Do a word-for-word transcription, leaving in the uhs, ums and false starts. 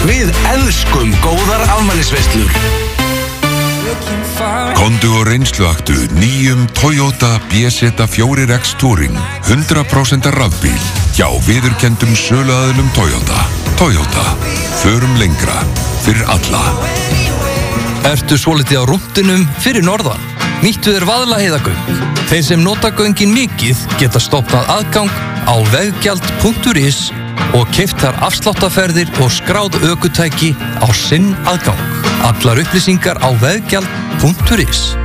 Við elskum góðar afmælisveislur. Komdu og reynsluaktu nýjum Toyota B Z fjögur X Touring hundrað prósent rafbíl hjá viðurkenndum söluaðilum Toyota. Toyota, förum lengra fyrir alla. Ertu svolítið á rúntinum fyrir norðan? Nýttu þér Vaðlaheiðargöng. Þeir sem nota göngin mikið geta stoppað aðgang á veggjald punktur is og keypt þar afsláttarferðir og skráð ökutæki á sinn aðgang. Allar upplýsingar á veggjald punktur is.